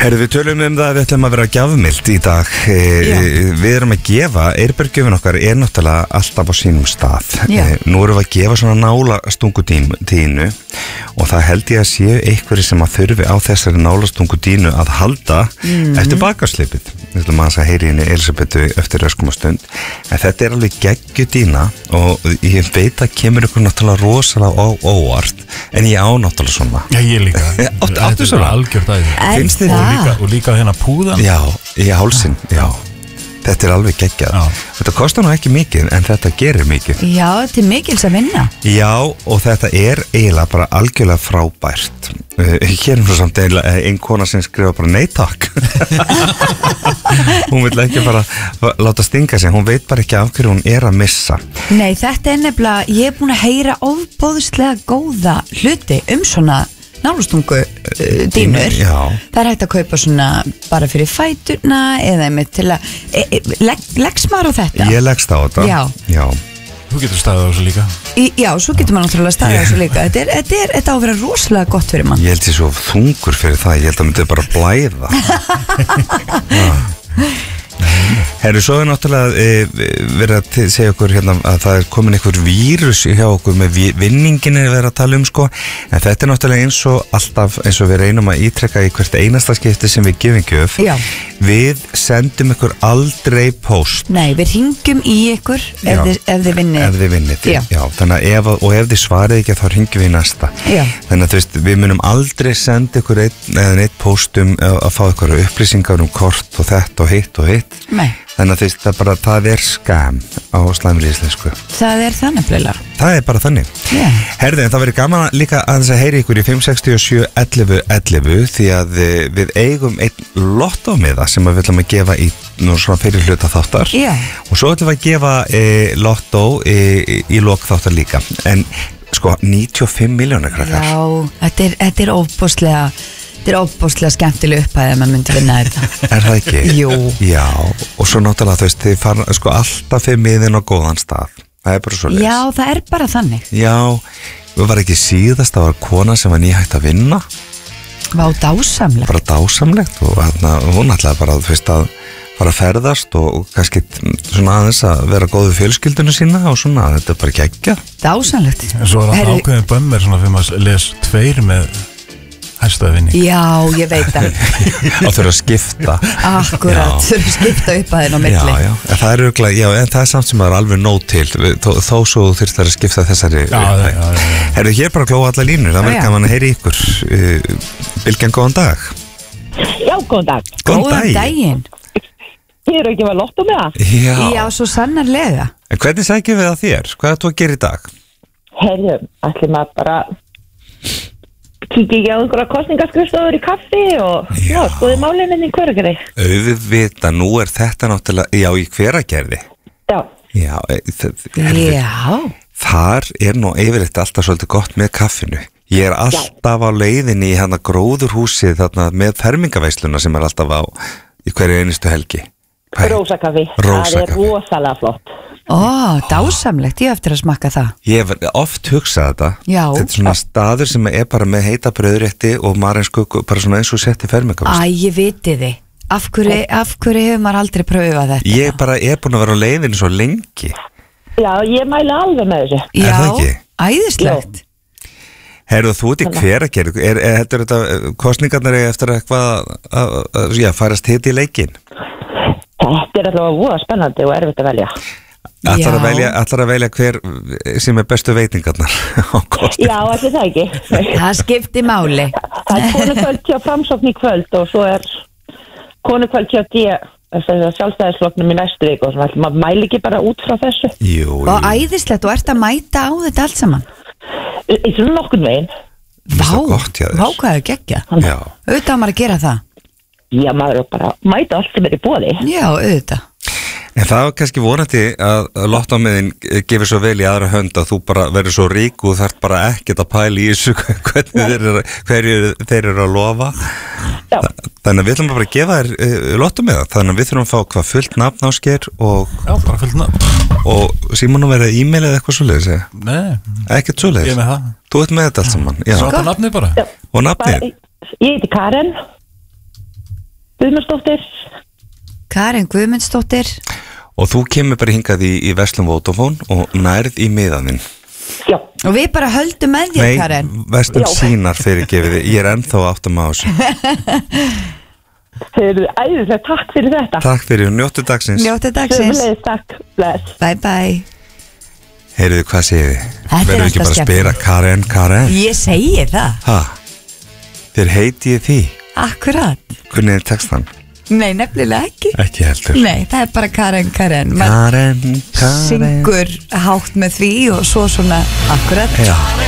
Herðu, við tölum það að við ætlum að vera gjafmild í dag. Við erum að gefa, Eyrberggjöfin okkar er náttúrulega alltaf á sínum stað. Nú erum við að gefa svona nálastungutínu og það held ég að séu einhverju sem að þurfi á þessari nálastungutínu að halda eftir bakaslipið. Við ætlum að heyri henni Elísabetu eftir öskumastund. En þetta er alveg geggjudína og ég veit að kemur ykkur náttúrulega rosalega á óvart, en ég á náttúrulega svona. Já, ég líka. Áttu svona? Algjört aðeins. Finnst þið? Og líka hérna púðan. Já, í hálsinn, já. Þetta er alveg geggjað. Þetta kostar nú ekki mikið, en þetta gerir mikið. Já, þetta er mikils að vinna. Já, og þetta er eiginlega bara algjörlega frábært. Hér er samt einn kona sem skrifa bara nei takk. Hún vil ekki bara láta stinga sig, hún veit bara ekki af hverju hún er að missa. Nei, þetta er nefnilega, ég er búin að heyra ofboðslega góða hluti svona nálastungu dínur. Það er hægt að kaupa svona bara fyrir fæturna eða einmitt til að leggst maður á þetta? Ég leggst á þetta. Já. Þú getur staðið á þessu líka. Já, svo getur maður náttúrulega staðið á þessu líka. Þetta á að vera rosalega gott fyrir mann. Ég held ég svo þungur fyrir það, ég held að myndi bara blæða. Herru, svo er náttúrulega verið að segja okkur hérna að það er komin einhver vírus hjá okkur með vinningin er verið að tala sko, en þetta er náttúrulega eins og alltaf eins og við reynum að ítrekka í hvert einasta skipti sem við gefum gjöf. Við sendum ykkur aldrei post. Nei, við hringjum í ykkur ef þið vinnið. Ef þið vinnið, já. Þannig að ef þið svarið ekki þá hringjum við í næsta. Þannig að þú veist, við munum aldrei senda ykkur einn post að fá ykkur upplýsingar kort og þetta og hitt og hitt. Nei. Þannig að það er skam á slæmri íslensku. Það er það nefnilega. Það er bara þannig. Herði, en það verður gaman líka að heyri ykkur í 567 11 11 því að við eigum einn lottómiða sem við ætlum að gefa í svona fyrir hluta þáttar. Og svo ætlum við að gefa lottó í lok þáttar líka. En sko, 95 milljónir krakkar. Já, þetta er óbúslega... Þetta er óbúslega skemmtileg upphæð að maður myndi vinna þetta. Er það ekki? Jú. Já, og svo náttúrulega þú veist, þið fara sko alltaf fyrir miðin á góðan stað. Það er bara svo leys. Já, það er bara þannig. Já, við var ekki síðast, það var kona sem var nýhægt að vinna. Vá, dásamlegt. Bara dásamlegt og hún ætlaði bara þú veist að fara að ferðast og kannski svona aðeins að vera góð við fjölskyldunum sína og svona, þetta er bara geggja. Dásamlegt. Svo er það ákveðin bömmir svona fyrir maður les 2 með hæstaði vinning. Já, ég veit það. Og þurfa að skipta. Akkurat, þurfa að skipta upp að þeirn á milli. Já, en það er það er samt sem það er alveg nóg til þó svo þurft að skipta þessari upphæð. Herru, hér bara klóa alla línur, það verður gaman að heyri ykkur. Bylgjan, góðan dag. Já, góðan dag. Góðan daginn. Ég er ekki að lotto með það. Já, svo sannarlega. En hvernig sækjum við að þér? Hvað er þú að gera í dag? Herru, ætlum að bara kíkja ekki á einhverja kosningaskrifstofur í kaffi og skoði málinni í Hveragerði. Auðvitað, nú er þetta náttúrulega, já, í Hveragerði. Já, þar er nú yfirleitt alltaf svolítið gott með kaffinu. Ég er alltaf á leiðinni í hana gróðurhúsið þarna með fermingaveisluna sem er alltaf í hverju einustu helgi. Rósakaffi. Það er rosalega flott. Dásamlegt, ég hef eftir að smakka það. Ég hef oft hugsað þetta. Já. Þetta er svona staður sem er bara með heita brauðrétti og marínsköku, bara svona eins og setti fermingavist. Ég viti þið. Af hverju hefur maður aldrei pröfað þetta? Ég bara er búin að vera á leiðinu svo lengi. Já, ég mæli alveg með þessu. Er það ekki? Æðislegt. Herru, þú ert í Hveragerði. Þetta kosningarnar eftir eitthvað að farast hitt í leikinn? Þetta er alltaf voða spennandi og erfitt að velja. Ætlar að velja hver sem er bestu veitingarnar á kostum? Já, þetta er það ekki. Það skipti máli. Það er konukvöld hjá Framsókn í kvöld og svo er konukvöld hjá sjálfstæðisflokknum í næstu viku og maður mæli ekki bara út frá þessu. Jú. Og æðislegt, þú ert að mæta á þetta allt saman? Í svona nokkurn veginn. Vá, hvað er geggja? Já. Auðvitað á maður að gera það. Já, maður er bara mæta allt sem er í boði. Já, auðvitað. En það var kannski vonandi að lottómiðin gefur svo vel í aðra hönd að þú bara verður svo rík og þarf bara ekkert að pæla í þessu hverju þeir eru að lofa. Já. Þannig að við ætlum bara að gefa þér lottómiða. Þannig að við þurfum að fá hvað fullt nafn Ásgeir og... Já, bara fullt nafn. Og Símon verið e-mail eða eitthvað svoleiðis, eða? Nei. Ekkert svoleiðis? Ég með það. Þú ert með þetta allt saman? Já. Svo þetta nafnið bara? Og nafnið? Ég heiti Karen. Guðmundsdóttir. Karen Guðmundsdóttir. Og þú kemur bara hingað í Verslun Vodafone og nærð í miðaninn. Já. Og við bara höldum með þér, Karen. Nei, Verslun sínar fyrirgefið þið. Ég er ennþá áttum á þessu. Þeir eru æðislega, takk fyrir þetta. Takk fyrir, njóttu dagsins. Njóttu dagsins. Takk, bless. Bye bye. Heyrðu, hvað segið þið? Þetta er Verður ekki alltaf bara að spila Karen? Ég segi það. Ha? Þér heitið því? Akkurat. Hvernig er textan? Nei, nefnilega ekki. Ekki heldur. Nei, það er bara Karen. Karen. Syngur hátt með því og svo svona akkurat. Já.